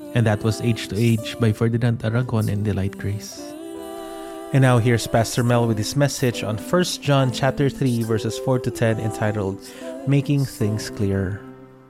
And that was Age to Age by Ferdinand Aragon and Delight Grace. And now here's Pastor Mel with his message on 1 John chapter 3 verses 4 to 10 entitled Making Things Clear.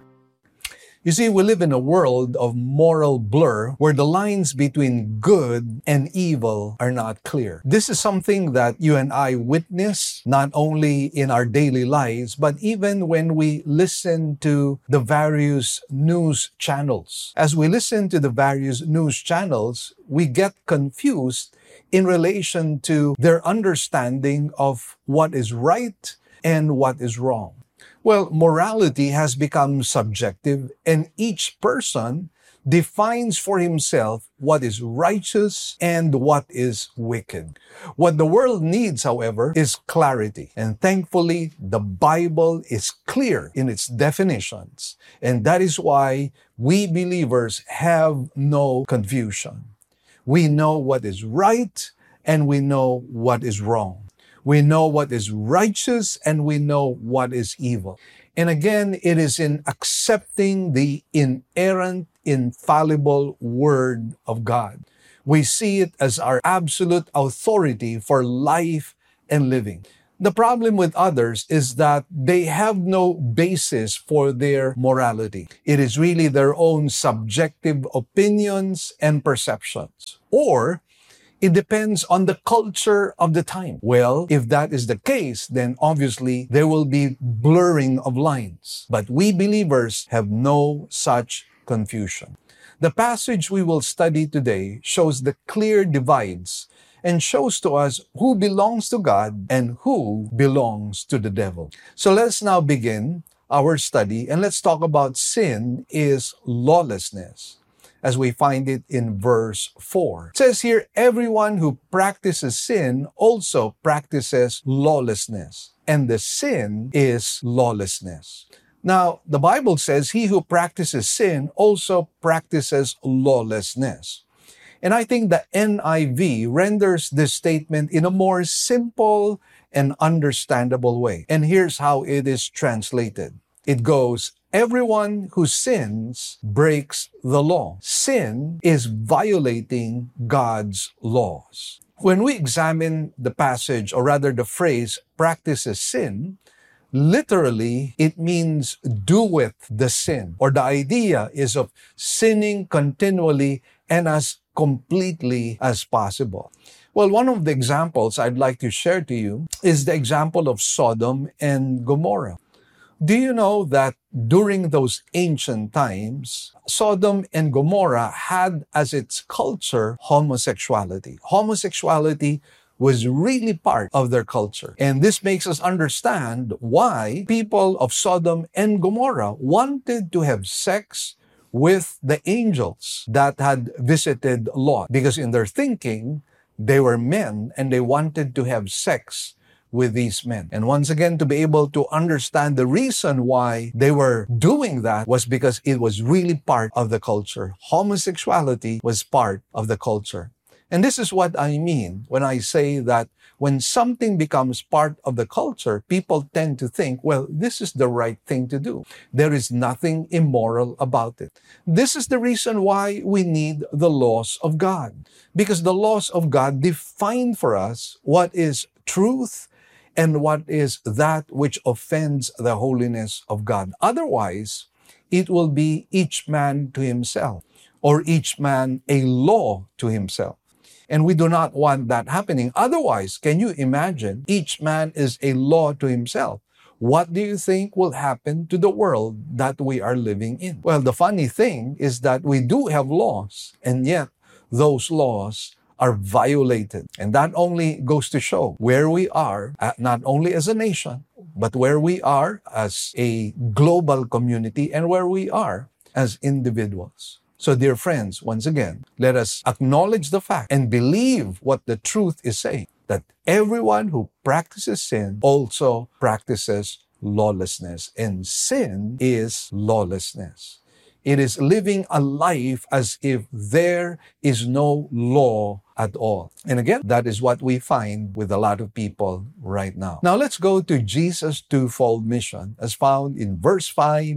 You see, we live in a world of moral blur where the lines between good and evil are not clear. This is something that you and I witness not only in our daily lives, but even when we listen to the various news channels. As we listen to the various news channels, we get confused in relation to their understanding of what is right and what is wrong. Well, morality has become subjective, and each person defines for himself what is righteous and what is wicked. What the world needs, however, is clarity. And thankfully, the Bible is clear in its definitions. And that is why we believers have no confusion. We know what is right and we know what is wrong. We know what is righteous and we know what is evil. And again, it is in accepting the inerrant, infallible Word of God. We see it as our absolute authority for life and living. The problem with others is that they have no basis for their morality. It is really their own subjective opinions and perceptions. Or it depends on the culture of the time. Well, if that is the case, then obviously there will be blurring of lines. But we believers have no such confusion. The passage we will study today shows the clear divides and shows to us who belongs to God and who belongs to the devil. So let's now begin our study and let's talk about sin is lawlessness, as we find it in verse 4. It says here, everyone who practices sin also practices lawlessness, and the sin is lawlessness. Now, the Bible says he who practices sin also practices lawlessness. And I think the NIV renders this statement in a more simple and understandable way. And here's how it is translated. It goes, everyone who sins breaks the law. Sin is violating God's laws. When we examine the passage, or rather the phrase, practices sin, literally, it means doeth the sin. Or the idea is of sinning continually and as completely as possible. Well, one of the examples I'd like to share to you is the example of Sodom and Gomorrah. Do you know that during those ancient times, Sodom and Gomorrah had as its culture homosexuality? Homosexuality was really part of their culture. And this makes us understand why people of Sodom and Gomorrah wanted to have sex with the angels that had visited Lot. Because in their thinking, they were men and they wanted to have sex with these men. And once again, to be able to understand the reason why they were doing that was because it was really part of the culture. Homosexuality was part of the culture. And this is what I mean when I say that when something becomes part of the culture, people tend to think, well, this is the right thing to do. There is nothing immoral about it. This is the reason why we need the laws of God. Because the laws of God define for us what is truth and what is that which offends the holiness of God. Otherwise, it will be each man to himself, or each man a law to himself. And we do not want that happening. Otherwise, can you imagine, each man is a law to himself? What do you think will happen to the world that we are living in? Well, the funny thing is that we do have laws, and yet those laws are violated. And that only goes to show where we are, not only as a nation, but where we are as a global community and where we are as individuals. So, dear friends, once again, let us acknowledge the fact and believe what the truth is saying, that everyone who practices sin also practices lawlessness. And sin is lawlessness. It is living a life as if there is no law at all. And again, that is what we find with a lot of people right now. Now let's go to Jesus' twofold mission as found in verse 5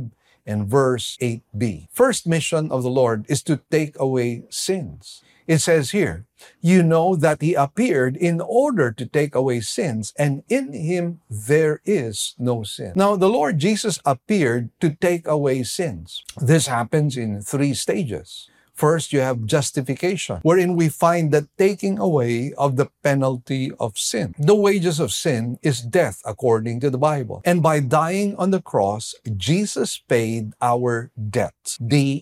and verse 8b. First mission of the Lord is to take away sins. It says here, you know that He appeared in order to take away sins, and in Him there is no sin. Now, the Lord Jesus appeared to take away sins. This happens in 3 stages. First, you have justification, wherein we find the taking away of the penalty of sin. The wages of sin is death, according to the Bible. And by dying on the cross, Jesus paid our debts,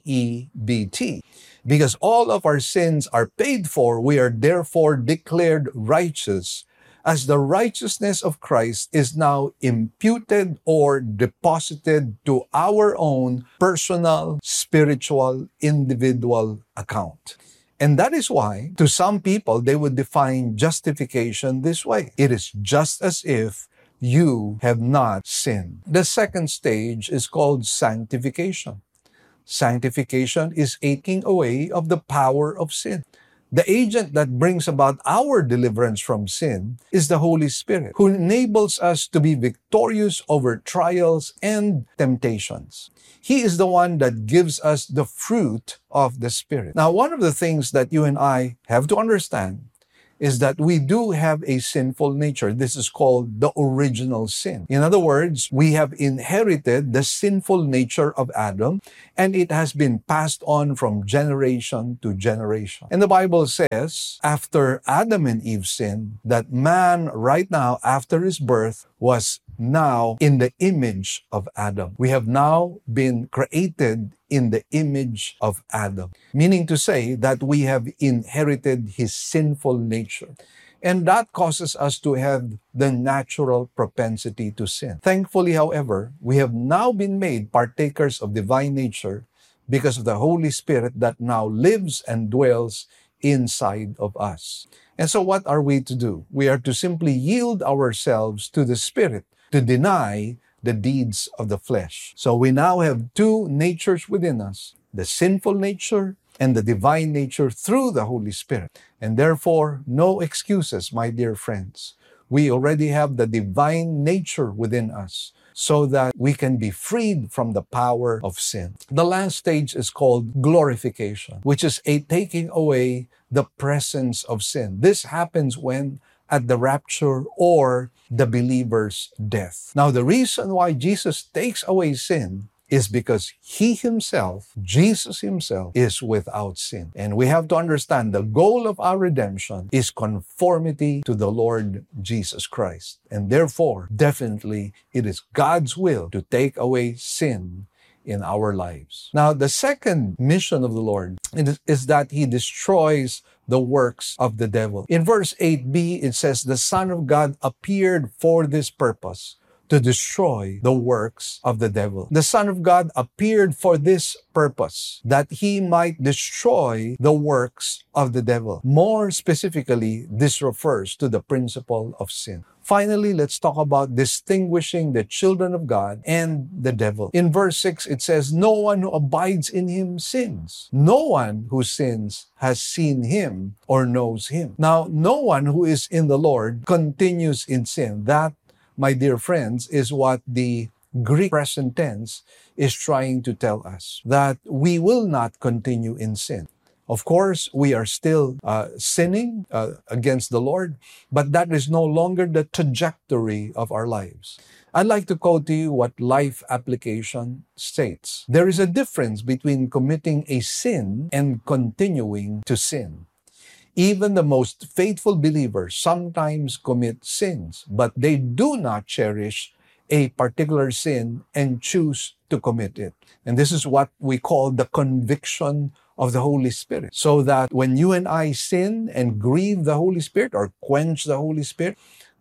D-E-B-T. Because all of our sins are paid for, we are therefore declared righteous, as the righteousness of Christ is now imputed or deposited to our own personal, spiritual, individual account. And that is why, to some people, they would define justification this way. It is just as if you have not sinned. The second stage is called sanctification. Sanctification is taking away of the power of sin. The agent that brings about our deliverance from sin is the Holy Spirit, who enables us to be victorious over trials and temptations. He is the one that gives us the fruit of the Spirit. Now, one of the things that you and I have to understand is that we do have a sinful nature. This is called the original sin. In other words, we have inherited the sinful nature of Adam, and it has been passed on from generation to generation. And the Bible says, after Adam and Eve sinned, that man right now, after his birth, was now in the image of Adam. We have now been created in the image of Adam, meaning to say that we have inherited his sinful nature. And that causes us to have the natural propensity to sin. Thankfully, however, we have now been made partakers of divine nature because of the Holy Spirit that now lives and dwells inside of us. And so what are we to do? We are to simply yield ourselves to the Spirit, to deny the deeds of the flesh. So we now have 2 natures within us, the sinful nature and the divine nature through the Holy Spirit. And therefore, no excuses, my dear friends. We already have the divine nature within us so that we can be freed from the power of sin. The last stage is called glorification, which is a taking away the presence of sin. This happens when at the rapture or the believer's death. Now, the reason why Jesus takes away sin is because He Himself, Jesus Himself, is without sin. And we have to understand the goal of our redemption is conformity to the Lord Jesus Christ. And therefore, definitely, it is God's will to take away sin in our lives. Now, the second mission of the Lord is that He destroys the works of the devil. In verse 8b, it says, the Son of God appeared for this purpose, to destroy the works of the devil. The Son of God appeared for this purpose, that He might destroy the works of the devil. More specifically, this refers to the principle of sin. Finally, let's talk about distinguishing the children of God and the devil. In verse 6, it says, no one who abides in Him sins. No one who sins has seen Him or knows Him. Now, no one who is in the Lord continues in sin. That, my dear friends, is what the Greek present tense is trying to tell us, that we will not continue in sin. Of course, we are still sinning against the Lord, but that is no longer the trajectory of our lives. I'd like to quote to you what Life Application states. There is a difference between committing a sin and continuing to sin. Even the most faithful believers sometimes commit sins, but they do not cherish a particular sin and choose to commit it. And this is what we call the conviction of the Holy Spirit. So that when you and I sin and grieve the Holy Spirit or quench the Holy Spirit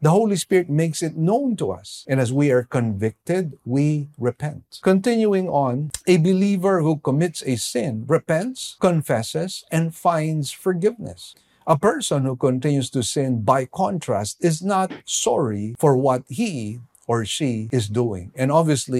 makes it known to us. And as we are convicted, we repent. Continuing on, a believer who commits a sin repents, confesses, and finds forgiveness. A person who continues to sin, by contrast, is not sorry for what he or she is doing. And obviously,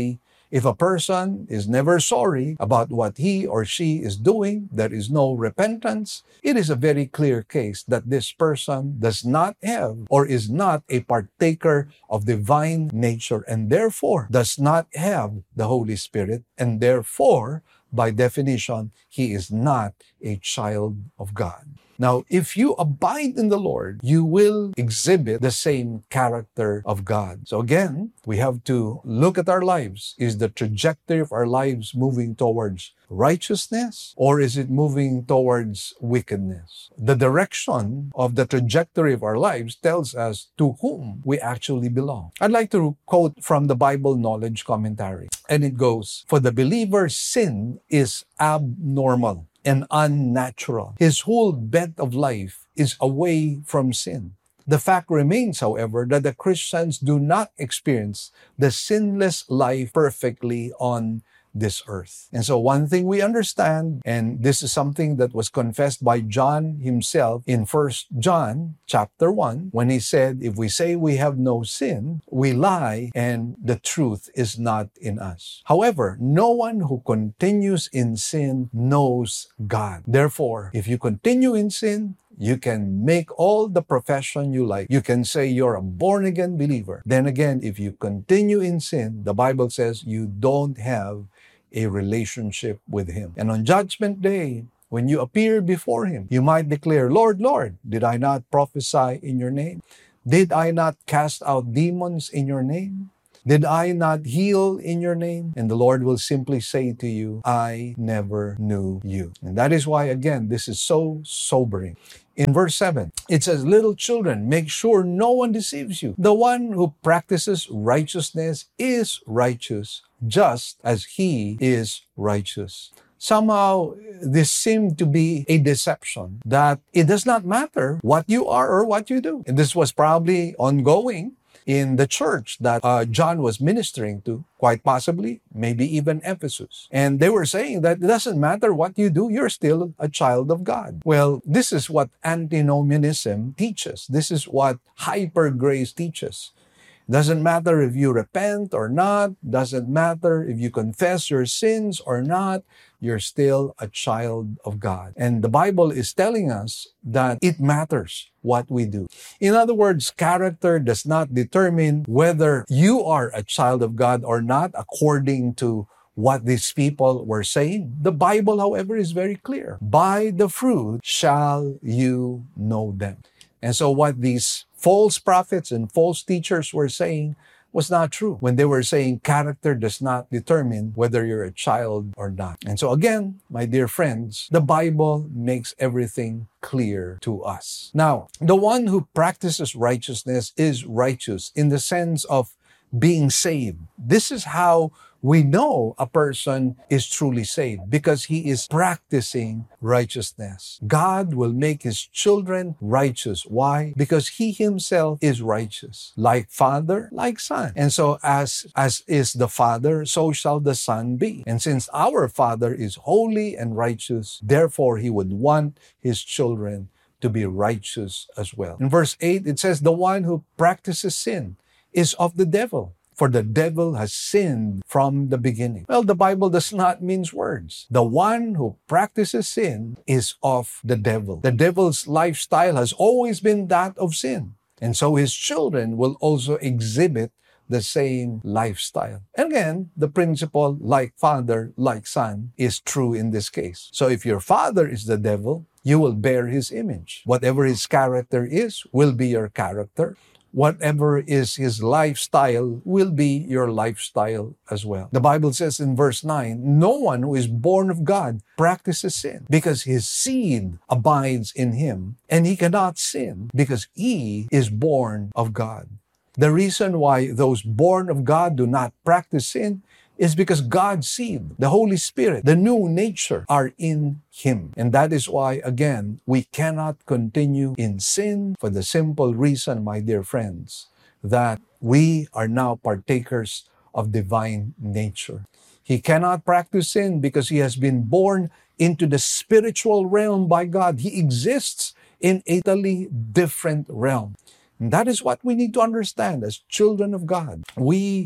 If a person is never sorry about what he or she is doing, there is no repentance, it is a very clear case that this person does not have or is not a partaker of divine nature and therefore does not have the Holy Spirit, and therefore, by definition, he is not a child of God. Now, if you abide in the Lord, you will exhibit the same character of God. So again, we have to look at our lives. Is the trajectory of our lives moving towards righteousness, or is it moving towards wickedness? The direction of the trajectory of our lives tells us to whom we actually belong. I'd like to quote from the Bible Knowledge Commentary, and it goes, "For the believer, sin is abnormal and unnatural. His whole bent of life is away from sin. The fact remains, however, that the Christians do not experience the sinless life perfectly on this earth." And so one thing we understand, and this is something that was confessed by John himself in 1 John chapter 1, when he said, if we say we have no sin, we lie and the truth is not in us. However, no one who continues in sin knows God. Therefore, if you continue in sin, you can make all the profession you like. You can say you're a born-again believer. Then again, if you continue in sin, the Bible says you don't have a relationship with Him. And on Judgment Day, when you appear before Him, you might declare, Lord, Lord, did I not prophesy in your name? Did I not cast out demons in your name? Did I not heal in your name? And the Lord will simply say to you, I never knew you. And that is why, again, this is so sobering. In verse 7, it says, little children, make sure no one deceives you. The one who practices righteousness is righteous, just as he is righteous. Somehow, this seemed to be a deception that it does not matter what you are or what you do. And this was probably ongoing in the church that John was ministering to, quite possibly, maybe even Ephesus. And they were saying that it doesn't matter what you do, you're still a child of God. Well, this is what antinomianism teaches. This is what hyper grace teaches. Doesn't matter if you repent or not. Doesn't matter if you confess your sins or not. You're still a child of God. And the Bible is telling us that it matters what we do. In other words, character does not determine whether you are a child of God or not according to what these people were saying. The Bible, however, is very clear. By the fruit shall you know them. And so what these false prophets and false teachers were saying was not true when they were saying character does not determine whether you're a child or not. And so again, my dear friends, the Bible makes everything clear to us. Now, the one who practices righteousness is righteous in the sense of being saved. This is how we know a person is truly saved, because he is practicing righteousness. God will make his children righteous. Why? Because he himself is righteous. Like Father, like Son. And so as is the Father, so shall the Son be. And since our Father is holy and righteous, therefore he would want his children to be righteous as well. In verse 8, it says, the one who practices sin is of the devil, for the devil has sinned from the beginning. Well, the Bible does not mince words. The one who practices sin is of the devil. The devil's lifestyle has always been that of sin. And so his children will also exhibit the same lifestyle. And again, the principle, like Father, like Son, is true in this case. So if your father is the devil, you will bear his image. Whatever his character is, will be your character. Whatever is his lifestyle will be your lifestyle as well. The Bible says in verse 9, no one who is born of God practices sin, because his seed abides in him, and he cannot sin because he is born of God. The reason why those born of God do not practice sin is because God's seed, the Holy Spirit, the new nature are in him. And that is why, again, we cannot continue in sin for the simple reason, my dear friends, that we are now partakers of divine nature. He cannot practice sin because he has been born into the spiritual realm by God. He exists in a totally different realm. And that is what we need to understand as children of God. We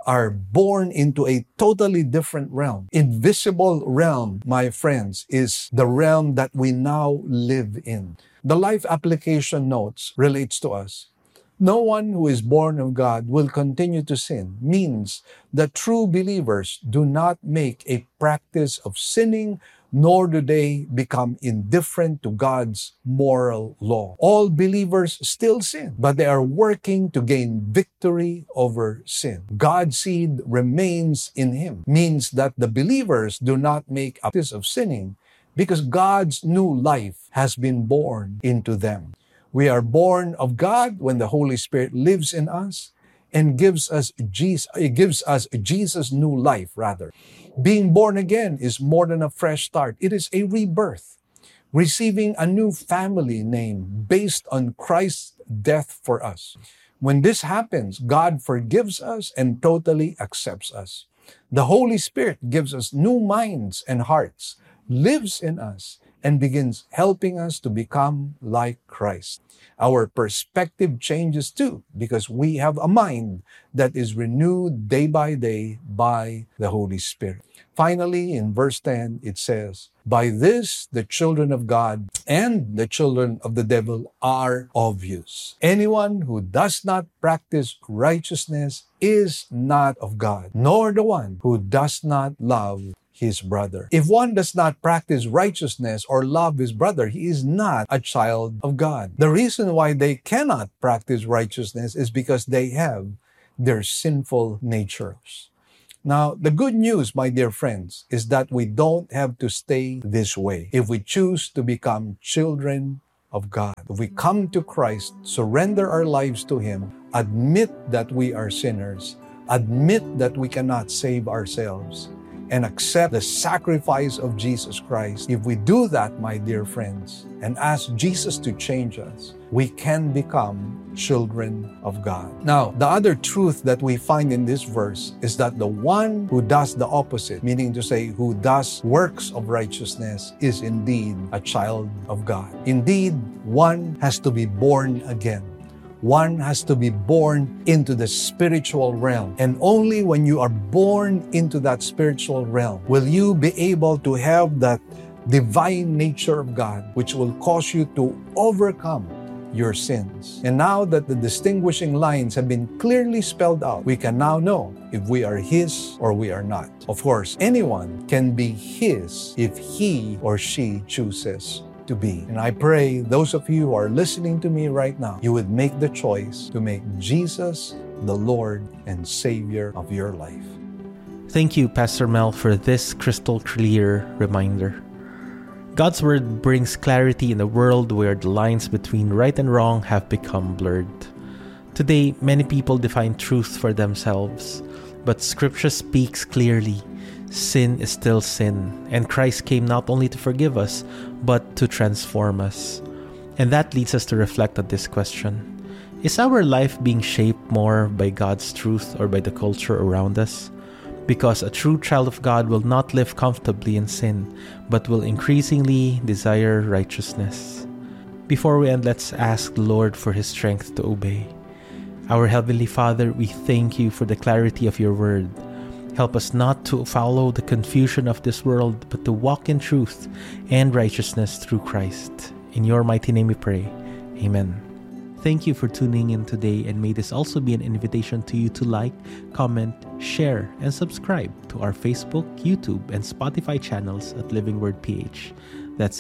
are born into a totally different realm. Invisible realm, my friends, is the realm that we now live in. The life application notes relates to us. No one who is born of God will continue to sin means that true believers do not make a practice of sinning, nor do they become indifferent to God's moral law. All believers still sin, but they are working to gain victory over sin. God's seed remains in him, means that the believers do not make a practice of sinning because God's new life has been born into them. We are born of God when the Holy Spirit lives in us and gives us Jesus' new life, rather. Being born again is more than a fresh start. It is a rebirth, receiving a new family name based on Christ's death for us. When this happens, God forgives us and totally accepts us. The Holy Spirit gives us new minds and hearts, lives in us, and begins helping us to become like Christ. Our perspective changes too, because we have a mind that is renewed day by day by the Holy Spirit. Finally, in verse 10, it says, "By this the children of God and the children of the devil are obvious. Anyone who does not practice righteousness is not of God, nor the one who does not love his brother." If one does not practice righteousness or love his brother, he is not a child of God. The reason why they cannot practice righteousness is because they have their sinful natures. Now, the good news, my dear friends, is that we don't have to stay this way if we choose to become children of God. If we come to Christ, surrender our lives to him, admit that we are sinners, admit that we cannot save ourselves, and accept the sacrifice of Jesus Christ. If we do that, my dear friends, and ask Jesus to change us, we can become children of God. Now, the other truth that we find in this verse is that the one who does the opposite, meaning to say who does works of righteousness, is indeed a child of God. Indeed, one has to be born again. One has to be born into the spiritual realm. And only when you are born into that spiritual realm will you be able to have that divine nature of God, which will cause you to overcome your sins. And now that the distinguishing lines have been clearly spelled out, we can now know if we are his or we are not. Of course, anyone can be his if he or she chooses to be. And I pray those of you who are listening to me right now, you would make the choice to make Jesus the Lord and Savior of your life. Thank you, Pastor Mel, for this crystal clear reminder. God's Word brings clarity in a world where the lines between right and wrong have become blurred. Today, many people define truth for themselves, but Scripture speaks clearly. Sin is still sin, and Christ came not only to forgive us, but to transform us. And that leads us to reflect on this question. Is our life being shaped more by God's truth or by the culture around us? Because a true child of God will not live comfortably in sin, but will increasingly desire righteousness. Before we end, let's ask the Lord for His strength to obey. Our Heavenly Father, we thank You for the clarity of Your Word. Help us not to follow the confusion of this world, but to walk in truth and righteousness through Christ. In Your mighty name we pray. Amen. Thank you for tuning in today, and may this also be an invitation to you to like, comment, share, and subscribe to our Facebook, YouTube, and Spotify channels at Living Word PH. That's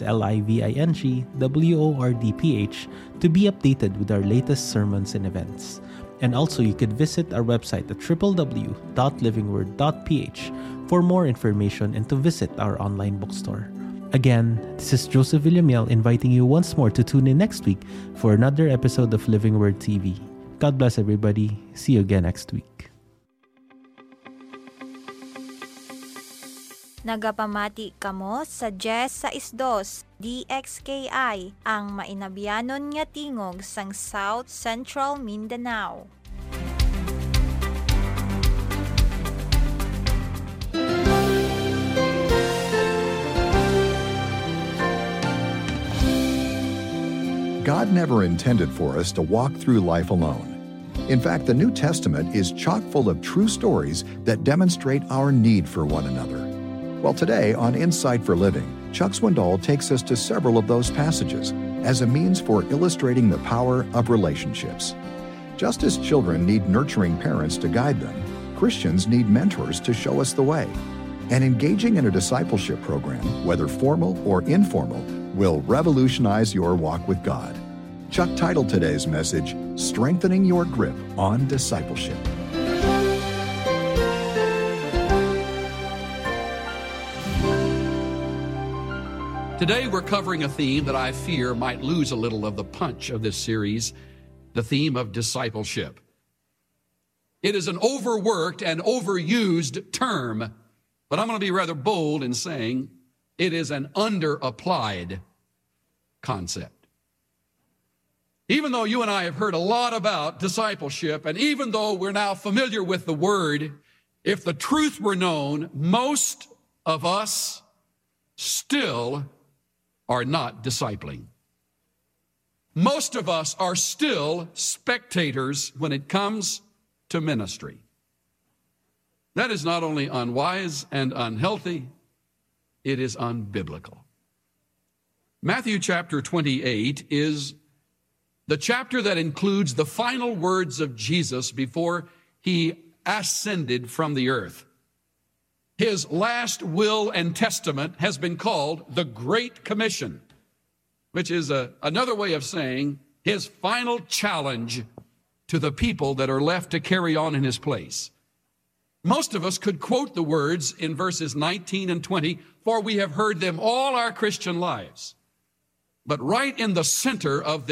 LIVINGWORDPH to be updated with our latest sermons and events. And also, you could visit our website at www.livingword.ph for more information and to visit our online bookstore. Again, this is Joseph Villamil inviting you once more to tune in next week for another episode of Living Word TV. God bless everybody. See you again next week. Nagapamati kamo sa Jess sa Isdos, DXKI, ang mainabiyanon nga tingog sang South Central Mindanao. God never intended for us to walk through life alone. In fact, the New Testament is chock full of true stories that demonstrate our need for one another. Well, today on Insight for Living, Chuck Swindoll takes us to several of those passages as a means for illustrating the power of relationships. Just as children need nurturing parents to guide them, Christians need mentors to show us the way. And engaging in a discipleship program, whether formal or informal, will revolutionize your walk with God. Chuck titled today's message, Strengthening Your Grip on Discipleship. Today we're covering a theme that I fear might lose a little of the punch of this series, the theme of discipleship. It is an overworked and overused term, but I'm going to be rather bold in saying it is an underapplied concept. Even though you and I have heard a lot about discipleship, and even though we're now familiar with the word, if the truth were known, most of us still are not discipling. Most of us are still spectators when it comes to ministry. That is not only unwise and unhealthy, it is unbiblical. Matthew chapter 28 is the chapter that includes the final words of Jesus before he ascended from the earth. His last will and testament has been called the Great Commission, which is another way of saying his final challenge to the people that are left to carry on in his place. Most of us could quote the words in verses 19 and 20, for we have heard them all our Christian lives. But right in the center of